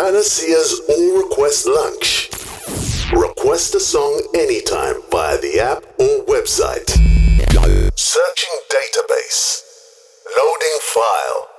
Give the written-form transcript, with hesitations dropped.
Panacea's All Request Lunch. Request a song anytime via the app or website. Searching database. Loading file.